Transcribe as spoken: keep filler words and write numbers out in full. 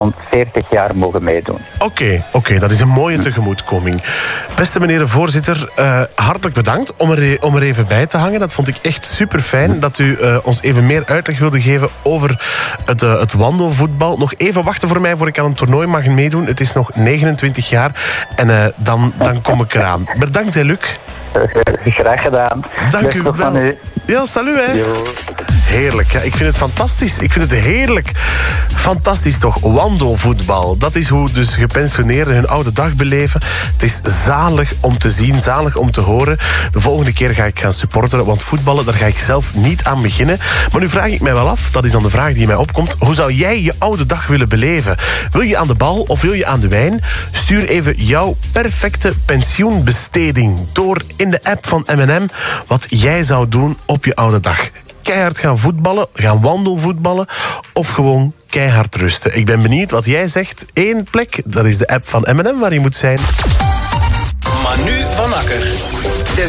veertig jaar mogen meedoen. Oké, okay, okay, dat is een mooie tegemoetkoming. Beste meneer de voorzitter, uh, hartelijk bedankt om er, om er even bij te hangen. Dat vond ik echt super fijn dat u uh, ons even meer uitleg wilde geven over het, uh, het wandelvoetbal. Nog even wachten voor mij voor ik aan een toernooi mag meedoen. Het is nog negenentwintig jaar en uh, dan, dan kom ik eraan. Bedankt, hè, Luc. Graag gedaan. Dank u wel. U. Ja, salut, hè. Jo. Heerlijk, ja, ik vind het fantastisch. Ik vind het heerlijk. Fantastisch toch, wandelvoetbal. Dat is hoe dus gepensioneerden hun oude dag beleven. Het is zalig om te zien, zalig om te horen. De volgende keer ga ik gaan supporteren, want voetballen, daar ga ik zelf niet aan beginnen. Maar nu vraag ik mij wel af, dat is dan de vraag die mij opkomt, hoe zou jij je oude dag willen beleven? Wil je aan de bal of wil je aan de wijn? Stuur even jouw perfecte pensioenbesteding door in de app van M en M wat jij zou doen op je oude dag. Keihard gaan voetballen, gaan wandelvoetballen of gewoon keihard rusten. Ik ben benieuwd wat jij zegt. Eén plek, dat is de app van M en M waar je moet zijn. Manu van Akker. De